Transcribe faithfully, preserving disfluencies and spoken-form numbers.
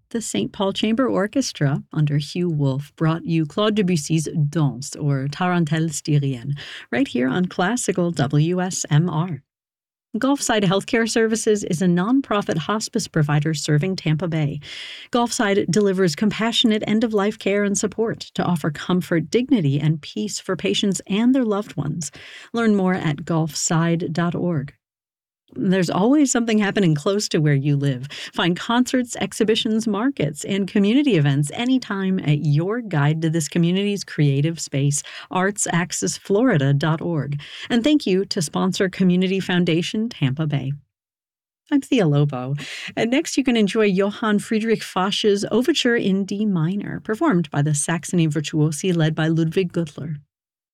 The Saint Paul Chamber Orchestra, under Hugh Wolf, brought you Claude Debussy's Danse, or Tarentelle Styrienne, right here on Classical W S M R. Gulfside Healthcare Services is a nonprofit hospice provider serving Tampa Bay. Gulfside delivers compassionate end-of-life care and support to offer comfort, dignity, and peace for patients and their loved ones. Learn more at gulfside dot org. There's always something happening close to where you live. Find concerts, exhibitions, markets, and community events anytime at your guide to this community's creative space, arts access florida dot org. And thank you to sponsor Community Foundation Tampa Bay. I'm Thea Lobo, and next you can enjoy Johann Friedrich Foch's Overture in D minor, performed by the Saxony Virtuosi led by Ludwig Gutler.